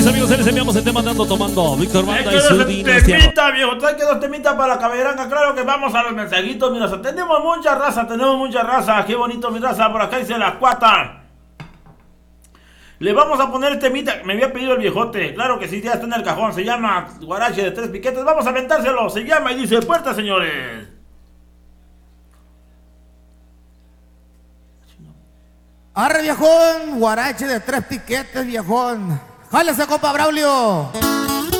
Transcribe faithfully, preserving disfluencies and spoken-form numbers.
amigos, les enviamos el tema Andando Tomando. Víctor Banda y su dinastía. Temita, viejo, trae que dos temitas para la caberanga. Claro que vamos a los mensajitos, mira, tenemos mucha raza, tenemos mucha raza. Qué bonito mi raza, por acá dice la cuata. Le vamos a poner el temita, me había pedido el viejote. Claro que sí, ya está en el cajón, se llama Guarache de Tres Piquetes. Vamos a aventárselo, se llama y dice puerta, señores. Arre, viejón, Guarache de Tres Piquetes, viejón. Jálese, compa Braulio.